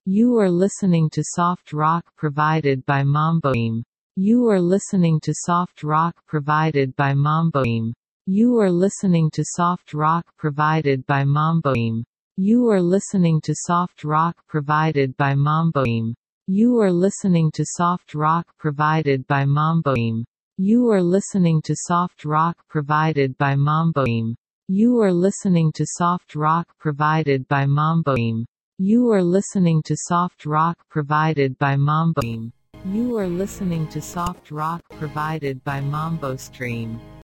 You are listening to soft rock provided by Mamboim. You are listening to soft rock provided by Mamboim. You are listening to soft rock provided by Mamboim. You are listening to soft rock provided by Mamboim. You are listening to soft rock provided by Mamboim. You are listening to soft rock provided by Mamboim. You are listening to soft rock provided by Mamboim. You are listening to soft rock provided by Mamboim. You are listening to soft rock provided by MamboStream.